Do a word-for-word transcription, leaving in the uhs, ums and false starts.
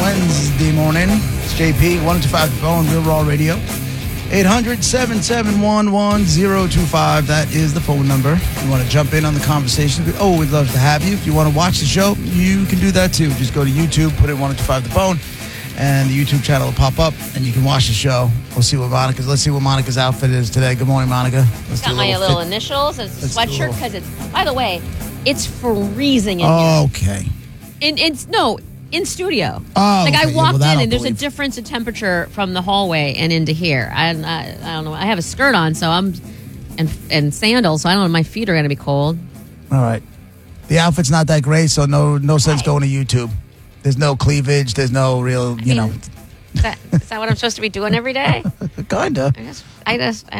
Wednesday morning. It's J P, one two five The Phone, Real Raw Radio. eight hundred, seven seven one, one zero two five. That is the phone number. If you want to jump in on the conversation, we always love to have you. If you want to watch the show, you can do that too. Just go to YouTube, put in one two five The Phone, and the YouTube channel will pop up, and you can watch the show. We'll see what Monica's, let's see what Monica's outfit is today. Good morning, Monica. Let's Got do a my little little fit. initials. It's a Let's do a sweatshirt little- because it's, by the way, it's freezing in Oh, here. okay. In, it's, no, in studio. Oh, like okay. I Yeah, walked well, that in I'll and there's believe. a difference in temperature from the hallway and into here. I, I, I don't know. I have a skirt on, so I'm, and and sandals, so I don't know. My feet are going to be cold. All right. The outfit's not that great, so no no sense Right. going to YouTube. There's no cleavage. There's no real, you I know. mean, Is that, is that what I'm supposed to be doing every day? Kinda. I just, I just,